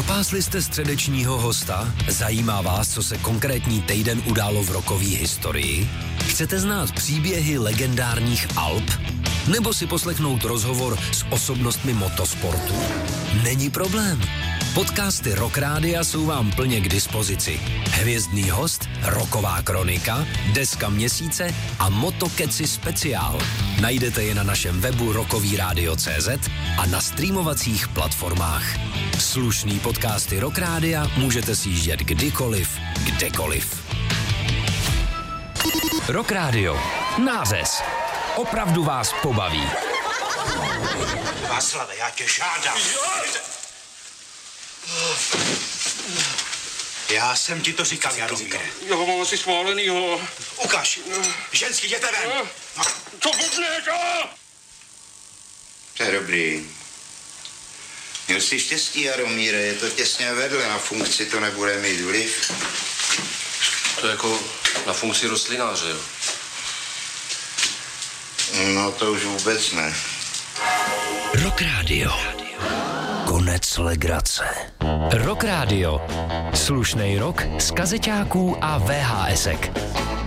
Propásli jste středečního hosta? Zajímá vás, co se konkrétní týden událo v rockové historii? Chcete znát příběhy legendárních Alp? Nebo si poslechnout rozhovor s osobnostmi motosportu? Není problém. Podcasty Rock Rádia jsou vám plně k dispozici. Hvězdný host, rocková kronika, deska měsíce a Motokeci speciál. Najdete je na našem webu rockovyradio.cz a na streamovacích platformách. Slušný podcasty Rock Rádia můžete sjíždět kdykoliv, kdekoliv. Rock Radio. Nářez. Opravdu vás pobaví. Václave, já tě žádám. Já jsem ti to říkal, Jaromíre. Já ho mám asi schválenýho. Ukaž. Ženský, jděte ven. Co budneš? To je dobrý. Měl jsi štěstí, Jaromíre, je to těsně vedle, na funkci to nebude mít vliv. To jako na funkci rostlináře, jo? No to už vůbec ne. Rock Radio. Konec legrace. Rock Radio. Slušnej rock z kazeťáků a VHSek.